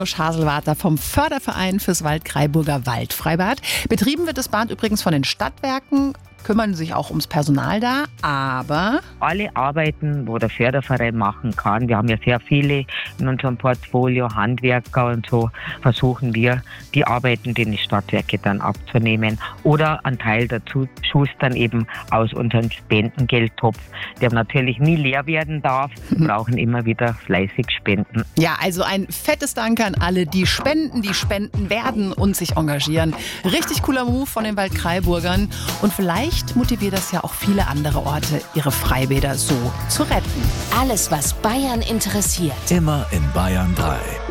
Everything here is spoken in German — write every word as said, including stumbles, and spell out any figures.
Haselwater vom Förderverein fürs Waldkraiburger Waldfreibad. Betrieben wird das Bad übrigens von den Stadtwerken, kümmern sich auch ums Personal da, aber alle Arbeiten, wo der Förderverein machen kann, wir haben ja sehr viele in unserem Portfolio, Handwerker und so, versuchen wir, die Arbeiten, die die Stadtwerke dann abzunehmen oder einen Teil dazu schustern eben aus unserem Spendengeldtopf, der natürlich nie leer werden darf. Wir brauchen immer wieder fleißig Spenden. Ja, also ein fettes Dank an alle, die spenden, die spenden werden und sich engagieren. Richtig cooler Move von den Waldkraiburgern und vielleicht motiviert das ja auch viele andere Orte, ihre Freibäder so zu retten. Alles, was Bayern interessiert. Immer in Bayern drei.